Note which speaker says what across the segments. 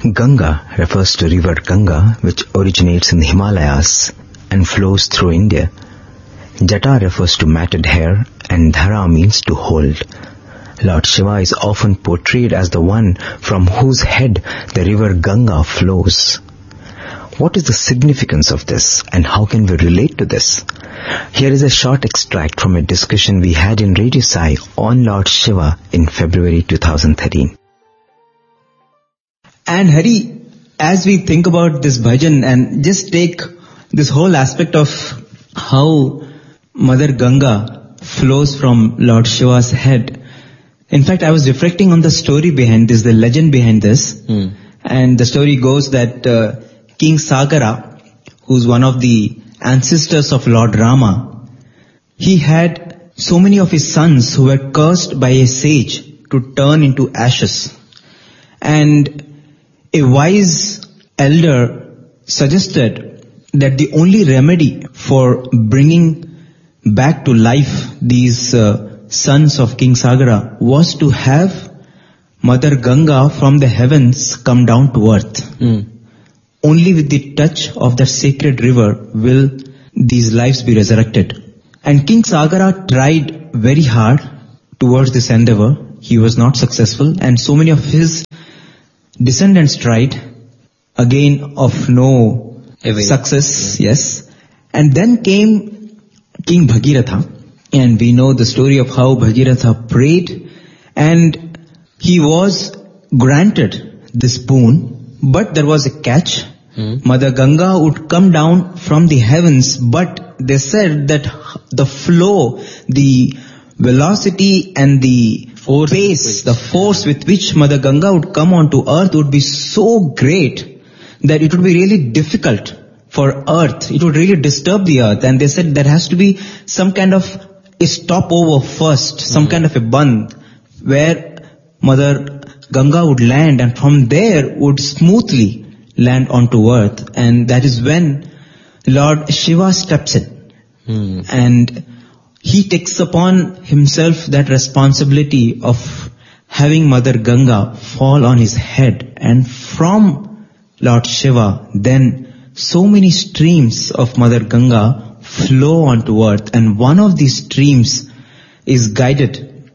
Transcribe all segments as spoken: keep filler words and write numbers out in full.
Speaker 1: Ganga refers to river Ganga, which originates in the Himalayas and flows through India. Jata refers to matted hair, and Dhara means to hold. Lord Shiva is often portrayed as the one from whose head the river Ganga flows. What is the significance of this, and how can we relate to this? Here is a short extract from a discussion we had in Radio Sai on Lord Shiva in February two thousand thirteen.
Speaker 2: And Hari, as we think about this bhajan and just take this whole aspect of how Mother Ganga flows from Lord Shiva's head. In fact, I was reflecting on the story behind this, the legend behind this. Mm. And the story goes that uh, King Sagara, who's one of the ancestors of Lord Rama, he had so many of his sons who were cursed by a sage to turn into ashes. And a wise elder suggested that the only remedy for bringing back to life these uh, sons of King Sagara was to have Mother Ganga from the heavens come down to earth. Mm. Only with the touch of that sacred river will these lives be resurrected. And King Sagara tried very hard towards this endeavor. He was not successful, and so many of his descendants tried, again of no Away. success, yeah. yes. And then came King Bhagiratha, and we know the story of how Bhagiratha prayed, and he was granted this boon, but there was a catch. Hmm. Mother Ganga would come down from the heavens, but they said that the flow, the velocity and the force pace, the force with which Mother Ganga would come onto earth would be so great that it would be really difficult for earth. It would really disturb the earth. And they said there has to be some kind of a stopover first, some mm. kind of a bandh where Mother Ganga would land, and from there would smoothly land onto earth. And that is when Lord Shiva steps in. Mm. And he takes upon himself that responsibility of having Mother Ganga fall on his head. And from Lord Shiva, then so many streams of Mother Ganga flow onto earth. And one of these streams is guided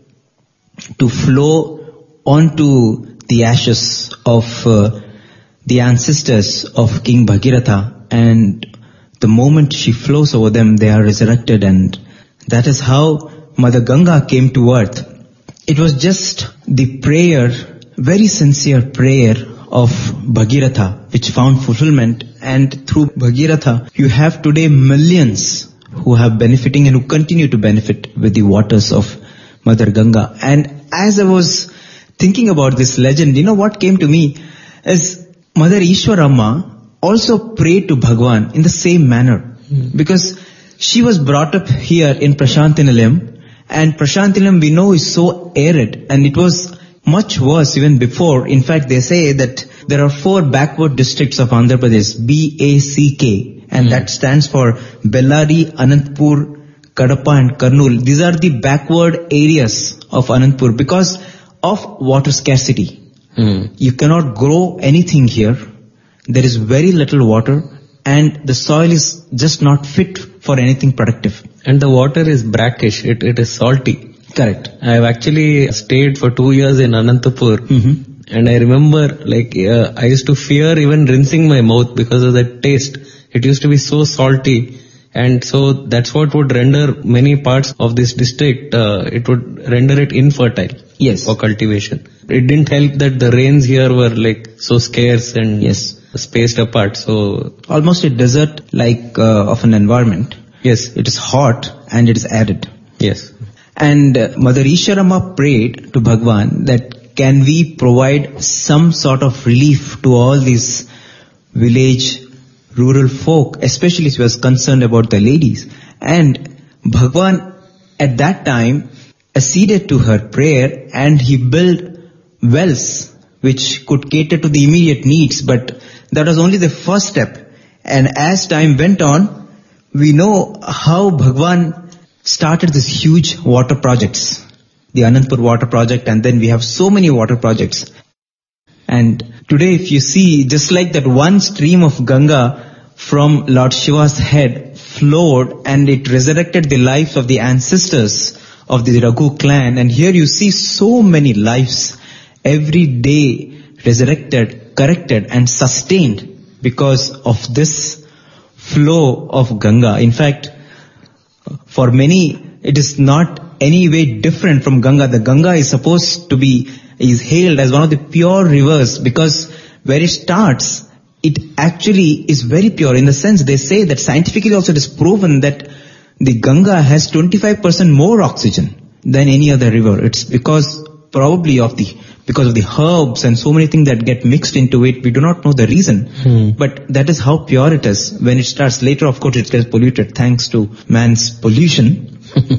Speaker 2: to flow onto the ashes of uh, the ancestors of King Bhagiratha. And the moment she flows over them, they are resurrected, and that is how Mother Ganga came to earth. It was just the prayer, very sincere prayer of Bhagiratha, which found fulfillment. And through Bhagiratha, you have today millions who have benefiting and who continue to benefit with the waters of Mother Ganga. And as I was thinking about this legend, you know what came to me is Mother Ishwaramma also prayed to Bhagwan in the same manner. Mm. Because she was brought up here in Prashantinilayam, and Prashantinilayam we know is so arid, and it was much worse even before. In fact, they say that there are four backward districts of Andhra Pradesh, B A C K, and mm. that stands for Bellary, Anantapur, Kadapa and Kurnool. These are the backward areas of Anantapur because of water scarcity. Mm. You cannot grow anything here. There is very little water, and the soil is just not fit for anything productive.
Speaker 3: And the water is brackish. It, it is salty.
Speaker 2: Correct.
Speaker 3: I have actually stayed for two years in Anantapur. Mm-hmm. And I remember, like, uh, I used to fear even rinsing my mouth because of the taste. It used to be so salty. And so that's what would render many parts of this district, uh, it would render it infertile.
Speaker 2: Yes.
Speaker 3: For cultivation. It didn't help that the rains here were like so scarce and
Speaker 2: yes.
Speaker 3: spaced apart. So
Speaker 2: almost a desert like uh, of an environment.
Speaker 3: Yes.
Speaker 2: It is hot and it is arid.
Speaker 3: Yes.
Speaker 2: And uh, Mother Ishwaramma prayed to Bhagwan that can we provide some sort of relief to all these village rural folk, especially she was concerned about the ladies. And Bhagwan at that time acceded to her prayer, and he built wells which could cater to the immediate needs, but that was only the first step. And as time went on, we know how Bhagwan started these huge water projects, the Anantapur water project, and then we have so many water projects. And today if you see, just like that one stream of Ganga from Lord Shiva's head flowed and it resurrected the lives of the ancestors of the Raghu clan. And here you see so many lives every day resurrected, corrected and sustained because of this flow of Ganga. In fact, for many, it is not any way different from Ganga. The Ganga is supposed to be, is hailed as one of the pure rivers because where it starts, it actually is very pure. In the sense, they say that scientifically also it is proven that the Ganga has twenty-five percent more oxygen than any other river. It's because probably of the, because of the herbs and so many things that get mixed into it. We do not know the reason. Hmm. But that is how pure it is. When it starts later, of course, it gets polluted thanks to man's pollution.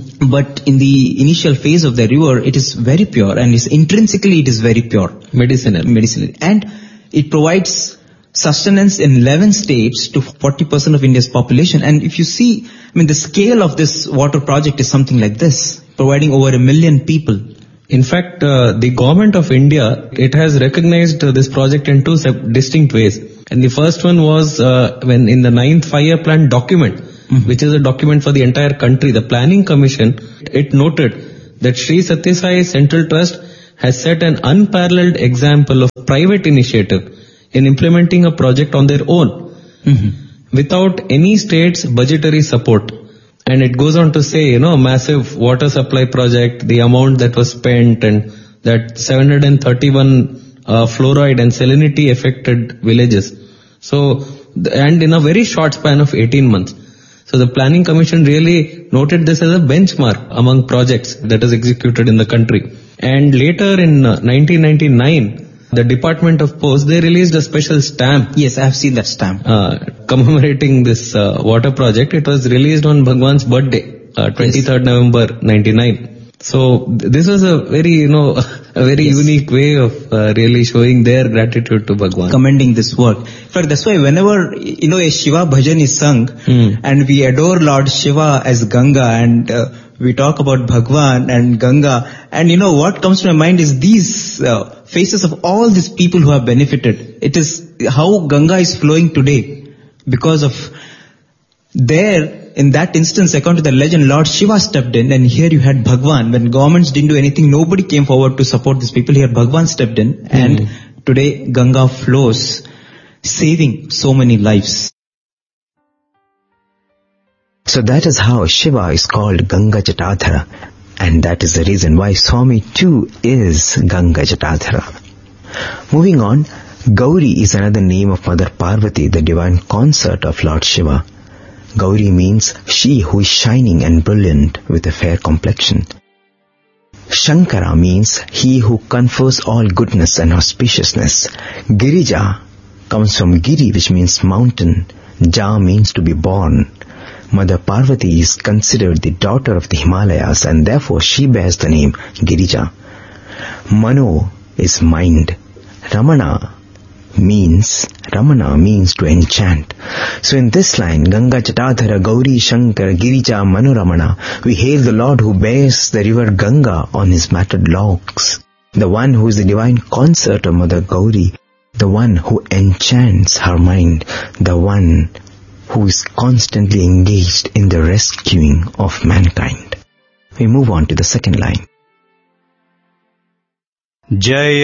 Speaker 2: But in the initial phase of the river, it is very pure and is intrinsically it is very pure.
Speaker 3: Medicinal.
Speaker 2: Medicinal. And it provides sustenance in eleven states to forty percent of India's population. And if you see, I mean, the scale of this water project is something like this, providing over a million people.
Speaker 3: In fact, uh, the government of India, it has recognized uh, this project in two distinct ways. And the first one was uh, when in the ninth five-year plan document, mm-hmm. which is a document for the entire country, the Planning Commission, it noted that Sri Sathya Sai Central Trust has set an unparalleled example of private initiative in implementing a project on their own, mm-hmm. without any state's budgetary support. And it goes on to say, you know, a massive water supply project, the amount that was spent and that seven hundred thirty-one uh, fluoride and salinity affected villages. So, and in a very short span of eighteen months. So the Planning Commission really noted this as a benchmark among projects that is executed in the country. And later in uh, nineteen ninety-nine, the Department of Posts, they released a special stamp.
Speaker 2: Yes, I have seen that stamp.
Speaker 3: Uh, commemorating this uh, water project. It was released on Bhagwan's birthday, uh, twenty-third yes. November ninety-nine. So th- this was a very, you know, a very yes. unique way of uh, really showing their gratitude to Bhagwan.
Speaker 2: Commending this work. In fact, that's why whenever, you know, a Shiva bhajan is sung, hmm. and we adore Lord Shiva as Ganga, and uh, we talk about Bhagwan and Ganga, and you know, what comes to my mind is these uh, faces of all these people who have benefited. It is how Ganga is flowing today because of there. In that instance, according to the legend, Lord Shiva stepped in, and here you had Bhagwan. When governments didn't do anything, nobody came forward to support these people. Here Bhagwan stepped in, mm. and today Ganga flows, saving so many lives.
Speaker 1: So that is how Shiva is called Ganga Jatadhara, and that is the reason why Swami too is Ganga Jatadhara. Moving on, Gauri is another name of Mother Parvati, the divine consort of Lord Shiva. Gauri means she who is shining and brilliant with a fair complexion. Shankara means he who confers all goodness and auspiciousness. Girija comes from Giri, which means mountain. Ja means to be born. Mother Parvati is considered the daughter of the Himalayas, and therefore she bears the name Girija. Mano is mind. Ramana means, Ramana means to enchant. So in this line, Ganga Jatadhara Gauri Shankara Girija Manoramana, we hail the Lord who bears the river Ganga on his matted locks, the one who is the divine consort of Mother Gauri, the one who enchants her mind, the one who is constantly engaged in the rescuing of mankind. We move on to the second line.
Speaker 4: Jaya